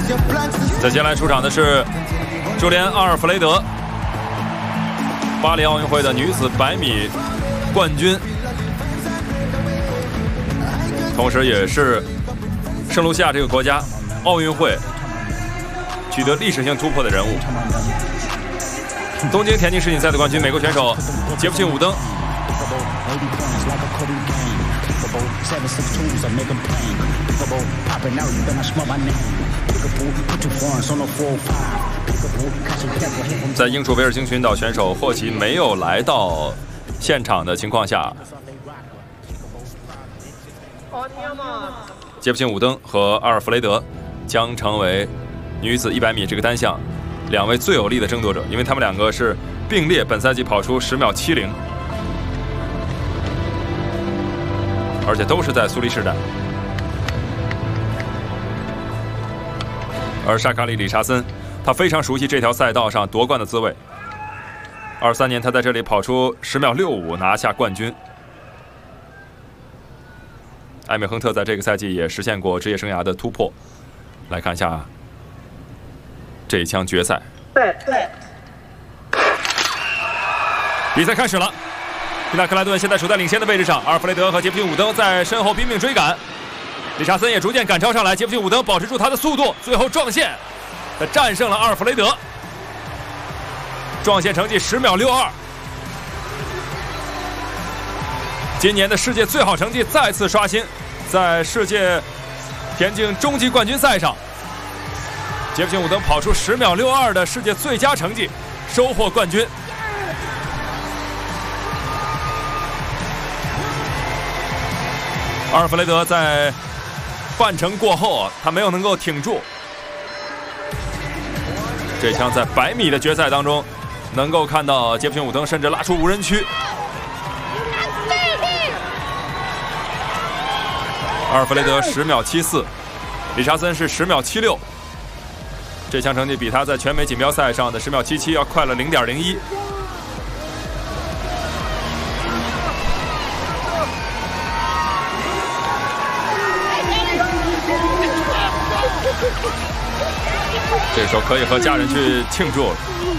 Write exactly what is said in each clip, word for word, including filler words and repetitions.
接下来出场的是朱莲·阿尔弗雷德，巴黎奥运会的女子百米冠军，同时也是圣卢西亚这个国家奥运会取得历史性突破的人物。东京田径世锦赛的冠军，美国选手杰弗逊·伍登。在英属威尔星群岛选手霍奇没有来到现场的情况下，杰弗逊·伍登和阿尔弗雷德将成为女子一百米这个单项两位最有力的争夺者，因为他们两个是并列本赛季跑出十秒七零，而且都是在苏黎世站。而沙卡里·理查森，他非常熟悉这条赛道上夺冠的滋味。二三年，他在这里跑出十秒六五，拿下冠军。艾美·亨特在这个赛季也实现过职业生涯的突破。来看一下这一枪决赛。对对。比赛开始了，皮纳克莱顿现在处在领先的位置上，阿尔弗雷德和杰弗逊·伍登在身后拼命追赶。理查森也逐渐赶超上来，杰弗逊·伍登保持住他的速度，最后撞线，他战胜了阿尔弗雷德，撞线成绩十秒六二。今年的世界最好成绩再次刷新，在世界田径终极冠军赛上，杰弗逊·伍登跑出十秒六二的世界最佳成绩，收获冠军。阿尔弗雷德在半程过后啊，他没有能够挺住。这枪在百米的决赛当中，能够看到杰弗逊·伍登甚至拉出无人区。阿尔弗雷德十秒七四，理查森是十秒七六，这项成绩比他在全美锦标赛上的十秒七七要快了零点零一。这时候可以和家人去庆祝了。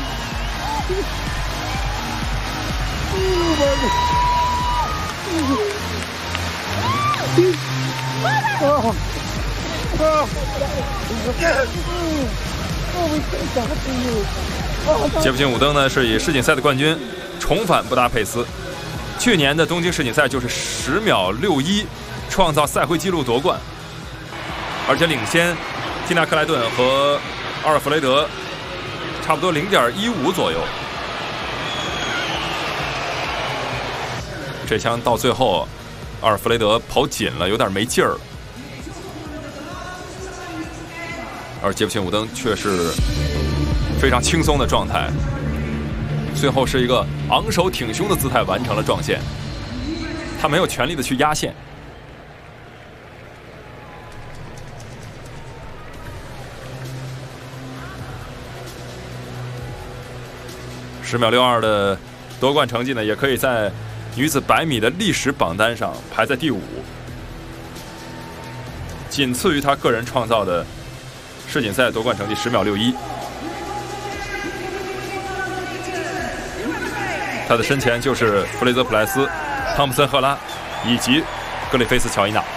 杰弗逊·伍登呢是以世锦赛的冠军重返布达佩斯，去年的东京世锦赛就是十秒六一，创造赛会纪录夺冠，而且领先蒂娜·克莱顿和阿尔弗雷德差不多零点一五左右。这枪到最后，阿尔弗雷德跑紧了，有点没劲儿，而杰弗逊·伍登却是非常轻松的状态，最后是一个昂首挺胸的姿态完成了撞线，他没有全力的去压线。十秒六二的夺冠成绩呢，也可以在女子百米的历史榜单上排在第五，仅次于他个人创造的世锦赛夺冠成绩十秒六一。他的身前就是弗雷泽·普莱斯、汤普森·赫拉以及格里菲斯·乔伊娜。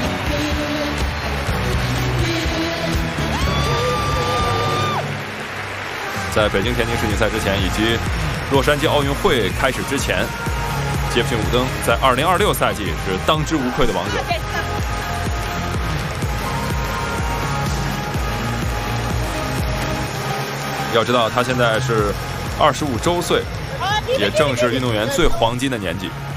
在北京田径世锦赛之前，以及洛杉矶奥运会开始之前，杰弗逊·伍登在二零二六赛季是当之无愧的王者。要知道，他现在是二十五周岁，也正是运动员最黄金的年纪。